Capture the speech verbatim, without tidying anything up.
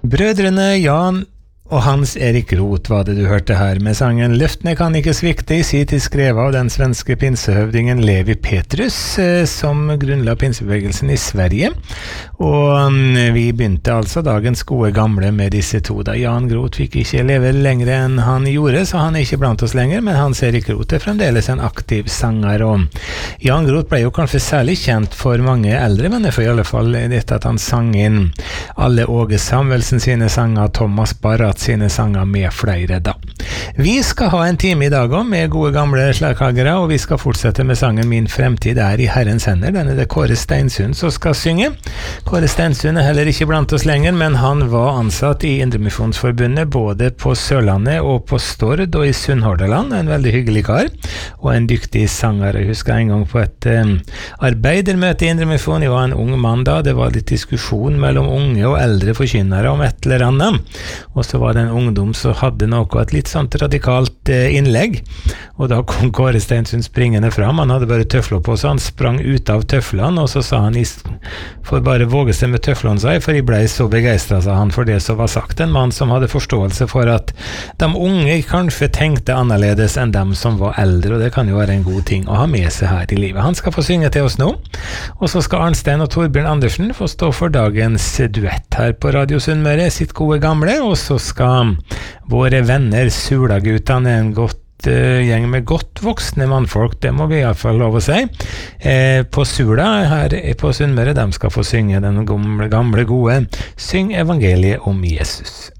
Brødrene Jan og Hans Erik Roth var det du hørte her med sangen «Løftene kan ikke svikte» i sin tid skrevet av den svenske pinsehøvdingen Levi Petrus, som grunnla pinsebevegelsen i Sverige. Og vi begynte altså dagens gode gamle med disse to. Da Jan Roth fikk ikke leve lenger enn han gjorde, så han er ikke blant oss lenger, men Hans Erik Roth er fremdeles en aktiv sanger. Og Jan Roth ble jo kanskje særlig kjent for mange eldre mennesker, i alle fall dette at han sang inn alle Åge Samuelsen sine sanger, Thomas Barrat sine sanger med flere da. Vi skal ha en time i dag om med gode gamle slagkagere, og vi skal fortsette med sangen «Min fremtid er i Herrens hender». Den er det Kåre Steinsund som skal synge. Kåre Steinsund er heller ikke blant oss lenger, men han var ansatt i Indremisjonsforbundet både på Sørlandet og på Stord og i Sunnhordland. En veldig hyggelig kar og en dyktig sanger. Jeg husker en gang på et um, arbeidermøte i Indremisjon. Jeg var en ung mann da. Det var litt diskusjon mellom unge og eldre forkynnere om et eller annet. Og så var det en ungdom som hadde noe, et litt sånt radikalt eh, innlegg, og da kom Kåre Steinsund springende fram. Han hadde bare tøfler på, så han sprang ut av tøflene, og så sa han, for bare våge seg med tøflene seg, for jeg ble så begeistret, sa han, for det som var sagt. En mann som hadde forståelse for at de unge kanskje tenkte annerledes enn dem som var eldre, og det kan jo være en god ting å ha med seg her i livet. Han skal få synge til oss nå, og så skal Arnstein og Torbjørn Andersen få stå for dagens duett her på Radio Sunnmøre, sitt gode gamle, og så skal våre venner Sula-guttene, en godt uh, gjeng med godt voksne mannfolk, det må vi i hvert fall lov å si, eh, på Sula her på Sunnmøre, de skal få synge den gamle, gamle gode Syng evangeliet om Jesus.